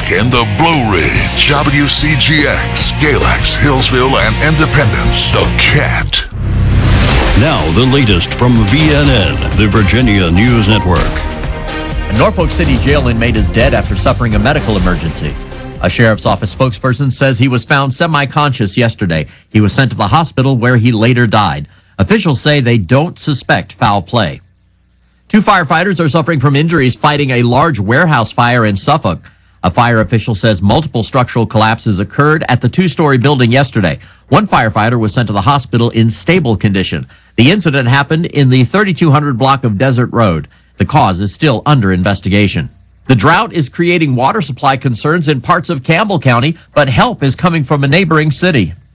Park and the Blue Ridge. WCGX, Galax, Hillsville, and Independence. The Cat. Now, the latest from VNN, the Virginia News Network. A Norfolk City jail inmate is dead after suffering a medical emergency. A sheriff's office spokesperson says he was found semi-conscious yesterday. He was sent to the hospital where he later died. Officials say they don't suspect foul play. 2 firefighters are suffering from injuries fighting a large warehouse fire in Suffolk. A fire official says multiple structural collapses occurred at the 2-story building yesterday. One firefighter was sent to the hospital in stable condition. The incident happened in the 3200 block of Desert Road. The cause is still under investigation. The drought is creating water supply concerns in parts of Campbell County, but help is coming from a neighboring city.